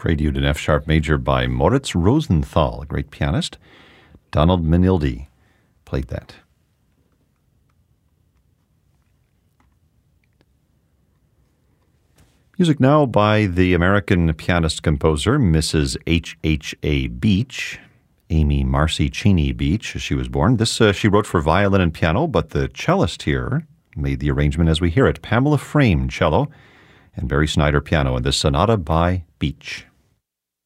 Prelude in F-sharp major by Moritz Rosenthal, a great pianist. Donald Manildi played that. Music now by the American pianist-composer, Mrs. H.H.A. Beach, Amy Marcy Cheney Beach, as she was born. This she wrote for violin and piano, but the cellist here made the arrangement as we hear it. Pamela Frame, cello, and Barry Snyder, piano, in this sonata by Beach.